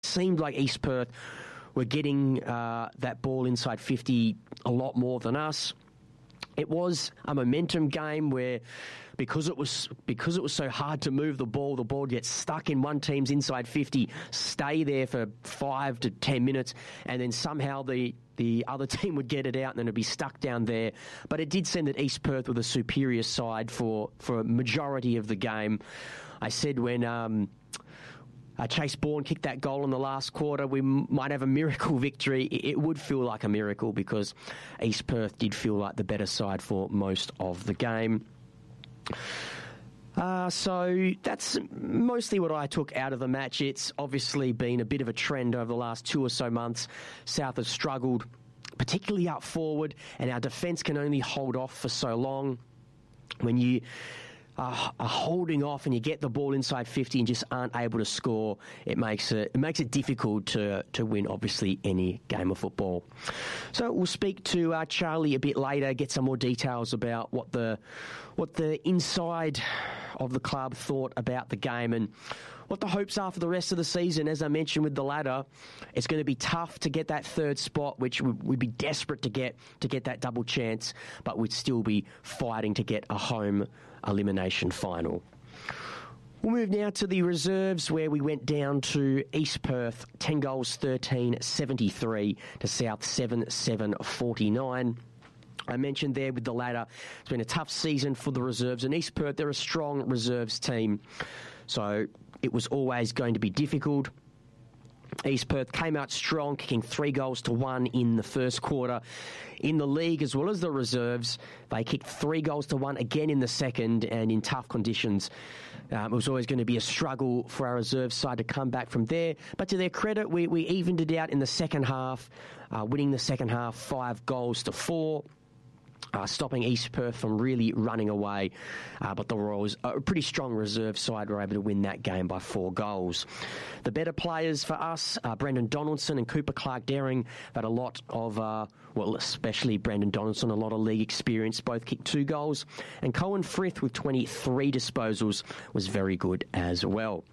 seemed like East Perth were getting that ball inside 50 a lot more than us. It was a momentum game where, because it was so hard to move the ball gets stuck in one team's inside 50, stay there for 5 to 10 minutes, and then somehow the other team would get it out and then it'd be stuck down there. But it did seem that East Perth were the superior side for a majority of the game. I said when Chase Bourne kicked that goal in the last quarter, we might have a miracle victory. It would feel like a miracle because East Perth did feel like the better side for most of the game. So that's mostly what I took out of the match. It's obviously been a bit of a trend over the last 2 or so months. South have struggled, particularly up forward, and our defence can only hold off for so long. When you are holding off and you get the ball inside 50 and just aren't able to score, it makes it difficult to win, obviously, any game of football. So we'll speak to Charlie a bit later, get some more details about what the inside of the club thought about the game and what the hopes are for the rest of the season. As I mentioned with the ladder, it's going to be tough to get that third spot, which we'd be desperate to get that double chance, but we'd still be fighting to get a home elimination final. We'll move now to the reserves, where we went down to East Perth, 10 goals, 13-73 to South 7-49. I mentioned there with the ladder, it's been a tough season for the reserves, and East Perth, they're a strong reserves team, so it was always going to be difficult. East Perth came out strong, kicking 3-1 in the first quarter. In the league, as well as the reserves, they kicked 3-1 again in the second, and in tough conditions. It was always going to be a struggle for our reserve side to come back from there. But to their credit, we evened it out in the second half, winning the second half 5-4. Stopping East Perth from really running away. But the Royals, a pretty strong reserve side, were able to win that game by 4 goals. The better players for us, Brendan Donaldson and Cooper Clark-Daring, had a lot of, especially Brendan Donaldson, a lot of league experience, both kicked 2 goals. And Cohen Frith, with 23 disposals, was very good as well.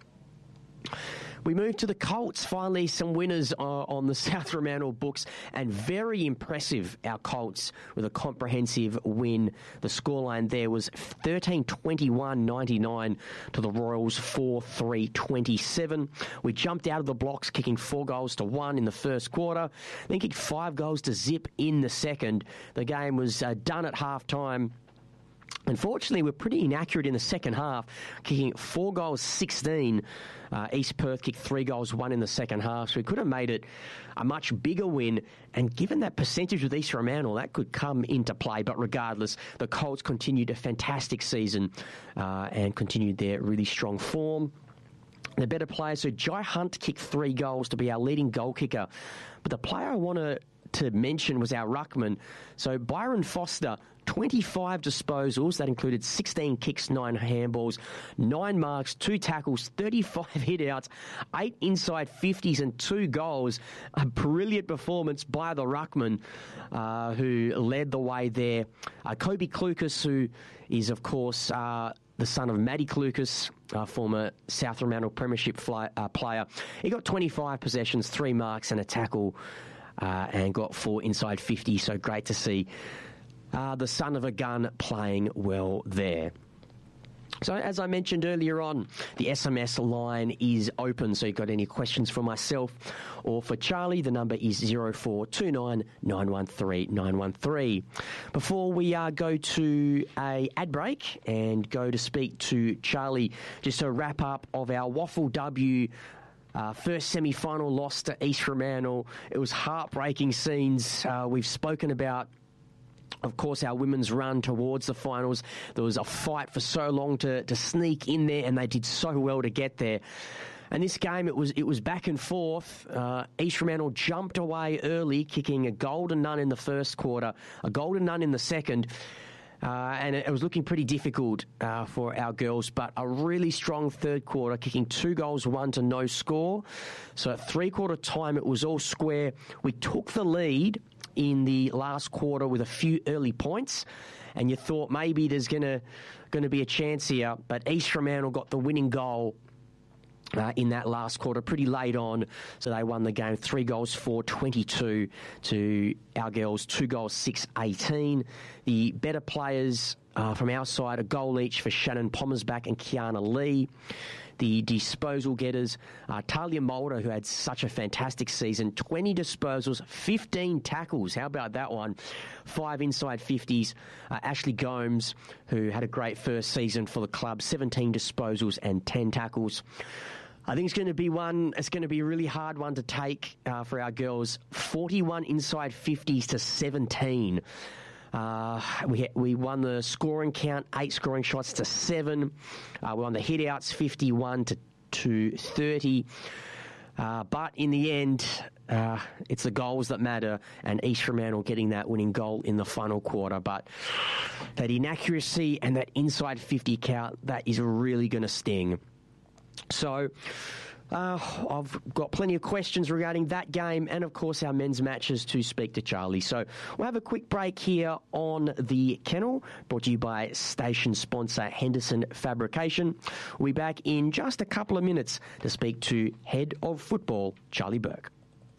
We move to the Colts. Finally, some winners on the South Fremantle books, and very impressive, our Colts, with a comprehensive win. The scoreline there was 13-21-99 to the Royals 4-3-27. We jumped out of the blocks, kicking 4-1 in the first quarter, then kicked 5-0 in the second. The game was done at half-time. Unfortunately, we're pretty inaccurate in the second half, kicking 4-16. East Perth kicked 3-1 in the second half, so we could have made it a much bigger win. And given that percentage with East Fremantle, that could come into play. But regardless, the Colts continued a fantastic season and continued their really strong form. The better players, so Jai Hunt kicked 3 goals to be our leading goal kicker. But the player I want to mention was our ruckman. So Byron Foster, 25 disposals. That included 16 kicks, 9 handballs, 9 marks, 2 tackles, 35 hit-outs, 8 inside 50s and 2 goals. A brilliant performance by the ruckman who led the way there. Kobe Klukas, who is, of course, the son of Matty Klukas, former South Fremantle Premiership player. He got 25 possessions, 3 marks and a tackle, and got 4 inside 50. So great to see the son of a gun playing well there. So as I mentioned earlier on, the SMS line is open. So if you've got any questions for myself or for Charlie, the number is 0429 913 913. Before we go to a ad break and go to speak to Charlie, just a wrap up of our Waffle W first semi-final loss to East Fremantle. It was heartbreaking scenes. We've spoken about, of course, our women's run towards the finals. There was a fight for so long to sneak in there, and they did so well to get there. And this game, it was back and forth. East Fremantle jumped away early, kicking a goal to none in the first quarter, a goal to none in the second. And it was looking pretty difficult for our girls, but a really strong third quarter, kicking 2-1 to no score. So at 3-quarter time, it was all square. We took the lead in the last quarter with a few early points, and you thought maybe there's going to be a chance here, but East Fremantle got the winning goal in that last quarter, pretty late on, so they won the game 3 goals 4-22 to our girls 2 goals 6-18. The better players from our side, a goal each for Shannon Pommersback and Kiana Lee. The disposal getters, Talia Mulder, who had such a fantastic season, 20 disposals, 15 tackles. How about that one? 5 inside 50s. Ashley Gomes, who had a great first season for the club, 17 disposals and 10 tackles. I think it's going to be a really hard one to take for our girls. 41 inside 50s to 17. We won the scoring count, 8 scoring shots to 7. We won the hit-outs, 51 to 30. But in the end, it's the goals that matter, and East Fremantle getting that winning goal in the final quarter. But that inaccuracy and that inside 50 count, that is really going to sting. So I've got plenty of questions regarding that game and, of course, our men's matches to speak to Charlie. So we'll have a quick break here on The Kennel, brought to you by station sponsor Henderson Fabrication. We'll be back in just a couple of minutes to speak to Head of Football, Charlie Burke.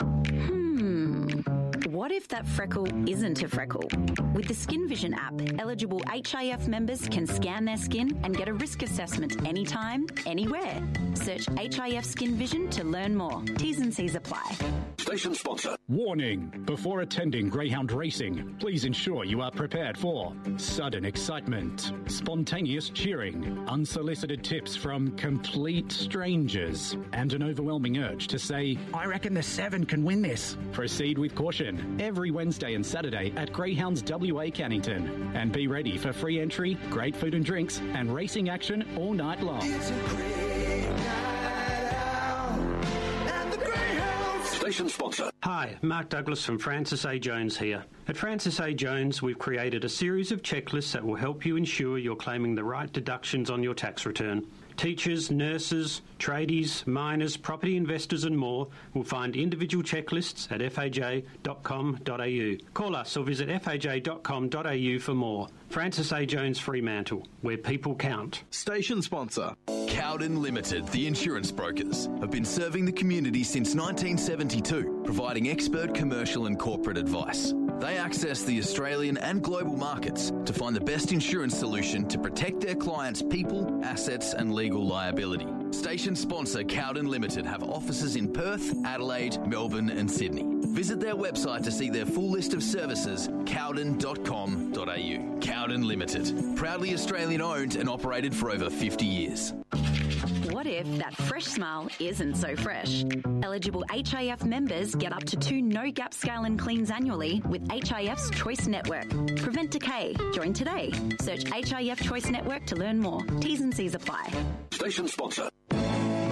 What if that freckle isn't a freckle? With the Skin Vision app, eligible HIF members can scan their skin and get a risk assessment anytime, anywhere. Search HIF Skin Vision to learn more. T's and C's apply. Station sponsor. Warning. Before attending greyhound racing, please ensure you are prepared for sudden excitement, spontaneous cheering, unsolicited tips from complete strangers, and an overwhelming urge to say, "I reckon the 7 can win this." Proceed with caution every Wednesday and Saturday at Greyhounds WA Cannington. And be ready for free entry, great food and drinks, and racing action all night long. It's a great night out at the Greyhounds. Station sponsor. Hi, Mark Douglas from Francis A. Jones here. At Francis A. Jones, we've created a series of checklists that will help you ensure you're claiming the right deductions on your tax return. Teachers, nurses, tradies, miners, property investors and more will find individual checklists at faj.com.au. Call us or visit faj.com.au for more. Francis A. Jones Fremantle, where people count. Station sponsor. Cowden Limited, the insurance brokers, have been serving the community since 1972, providing expert commercial and corporate advice. They access the Australian and global markets to find the best insurance solution to protect their clients' people, assets and legal liability. Station sponsor Cowden Limited have offices in Perth, Adelaide, Melbourne and Sydney. Visit their website to see their full list of services, cowden.com.au. Cowden Limited, proudly Australian owned and operated for over 50 years. What if that fresh smile isn't so fresh? Eligible HIF members get up to 2 no-gap scale and cleans annually with HIF's Choice Network. Prevent decay. Join today. Search HIF Choice Network to learn more. T's and C's apply. Station sponsor.